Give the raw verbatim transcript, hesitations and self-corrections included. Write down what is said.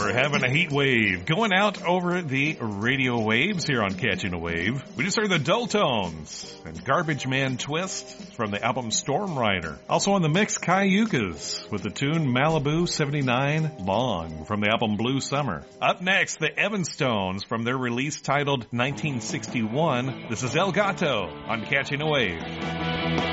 We're having a heat wave going out over the radio waves here on Catching a Wave. We just heard the Dull Tones and Garbage Man Twist from the album Storm Rider. Also on the mix, Cayucas with the tune Malibu seventy-nine Long from the album Blue Summer. Up next, the Evanstones from their release titled nineteen sixty-one. This is El Gato on Catching a Wave.